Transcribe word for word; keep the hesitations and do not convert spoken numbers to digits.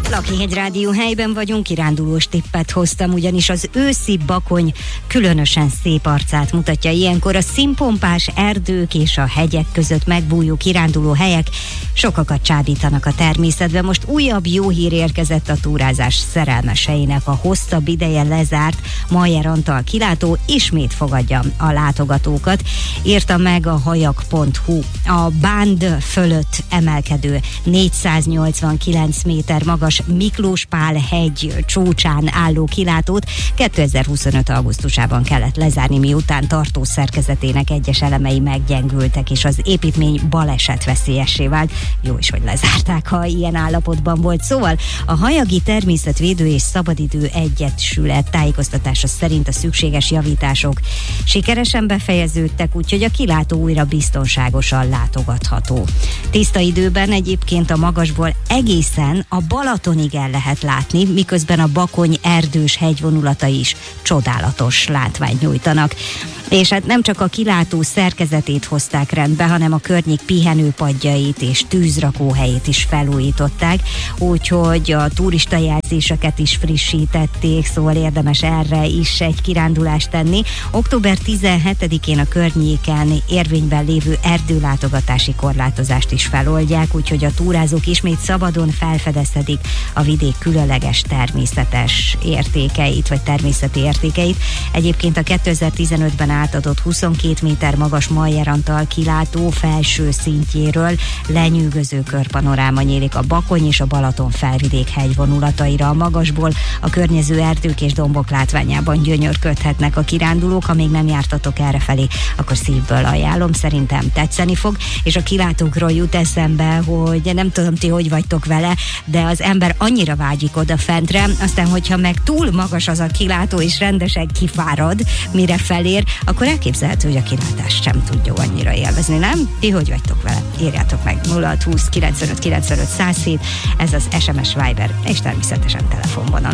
Lakihegy Rádió helyben vagyunk, kirándulós tippet hoztam, ugyanis az őszi Bakony különösen szép arcát mutatja ilyenkor. A színpompás erdők és a hegyek között megbújó kiránduló helyek sokakat csábítanak a természetbe. Most újabb jó hír érkezett a túrázás szerelmeseinek. A hosszabb ideje lezárt Mayer Antal kilátó ismét fogadja a látogatókat, írta meg a hajak pont hu. A Bánd fölött emelkedő négyszáznyolcvankilenc méter magas Miklós Pál hegy csúcsán álló kilátót kétezer-huszonöt augusztusában kellett lezárni, miután tartó szerkezetének egyes elemei meggyengültek, és az építmény balesetveszélyessé vált. Jó is, hogy lezárták, ha ilyen állapotban volt. Szóval a Hajagi Természetvédő és Szabadidő Egyesület tájékoztatása szerint a szükséges javítások sikeresen befejeződtek, úgyhogy a kilátó újra biztonságosan látogatható. Tiszta időben egyébként a magasból egészen a Balatonig el lehet látni, miközben a Bakony erdős hegyvonulatai is csodálatos látványt nyújtanak. És hát nem csak a kilátó szerkezetét hozták rendbe, hanem a környék pihenőpadjait és tűzrakóhelyét is felújították, úgyhogy a turista jelzéseket is frissítették, szóval érdemes erre is egy kirándulást tenni. október tizenhetedikén a környéken érvényben lévő erdőlátogatási korlátozást is feloldják, úgyhogy a túrázók ismét szabadon felfedezhetik a vidék különleges természetes értékeit, vagy természeti értékeit. Egyébként a kétezer-tizenötben átadott huszonkét méter magas Mayer Antal kilátó felső szintjéről lenyűgöző körpanoráma nyílik a Bakony és a Balaton felvidék hegyvonulataira. A magasból a környező erdők és dombok látványában gyönyörködhetnek a kirándulók. Ha még nem jártatok errefelé, akkor szívből ajánlom, szerintem tetszeni fog. És a kilátókról jut eszembe, hogy nem tudom, ti hogy vagytok vele, de az ember annyira vágyik oda fentre, aztán hogyha meg túl magas az a kilátó és rendesen kifárad, mire felér, akkor elképzelhető, hogy a kilátást sem tudja annyira élvezni, nem? Ti hogy vagytok vele? Írjátok meg nulla hat húsz kilencvenöt kilencvenöt száz hét, ez az es em es, Viber és természetesen telefonvonal.